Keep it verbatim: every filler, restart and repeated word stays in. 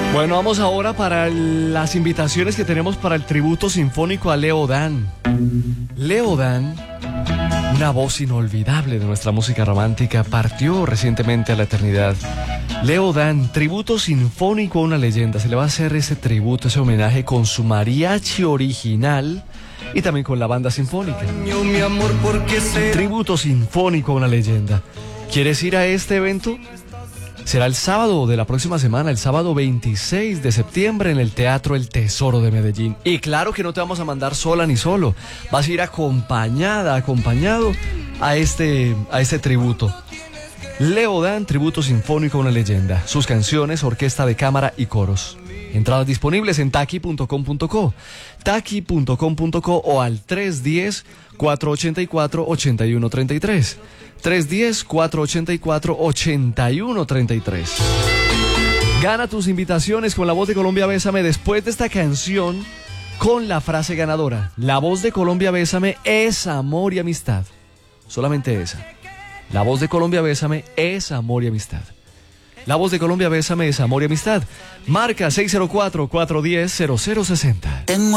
Bueno, vamos ahora para las invitaciones que tenemos para el tributo sinfónico a Leo Dan. Leo Dan, una voz inolvidable de nuestra música romántica, partió recientemente a la eternidad. Leo Dan, tributo sinfónico a una leyenda. Se le va a hacer ese tributo, ese homenaje con su mariachi original y también con la banda sinfónica. Tributo sinfónico a una leyenda. ¿Quieres ir a este evento? Será el sábado de la próxima semana, el sábado veintiséis de septiembre en el Teatro El Tesoro de Medellín. Y claro que no te vamos a mandar sola ni solo. Vas a ir acompañada, acompañado a este, a este tributo. Leo Dan, tributo sinfónico a una leyenda. Sus canciones, orquesta de cámara y coros. Entradas disponibles en taki punto com punto co, taki punto com punto co o al tres uno cero, cuatro ocho cuatro, ocho uno tres tres. tres uno cero, cuatro ocho cuatro, ocho uno tres tres. Gana tus invitaciones con La Voz de Colombia Bésame después de esta canción con la frase ganadora. La Voz de Colombia Bésame es amor y amistad. Solamente esa. La Voz de Colombia Bésame es amor y amistad. La Voz de Colombia Bésame es amor y amistad. Marca seis cero cuatro, cuatro uno cero, cero cero seis cero.